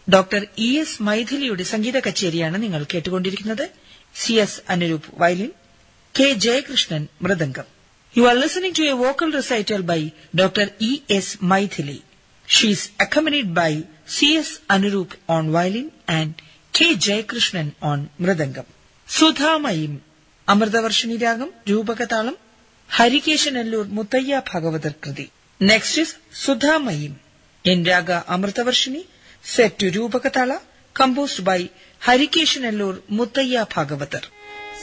Doctor E S മൈഥിലിയുടെ സംഗീത കച്ചേരിയാണ് നിങ്ങൾ കേട്ടുകൊണ്ടിരിക്കുന്നത്. C S Anuroop violin, K Jayakrishnan mridangam. You are listening to a vocal recital by Dr. E. S. Maithili. She is accompanied by C. S. Anurup on violin and K. Jayakrishnan on mridangam. Sudhamayim, Amritavarshini Ragam, Rupakatalam, Harikeshanallur Muttayya Bhagavatar Kriti. Next is Sudhamayim, in Raga Amritavarshini, set to Rupakatala, composed by Harikeshanallur Muttayya Bhagavatar.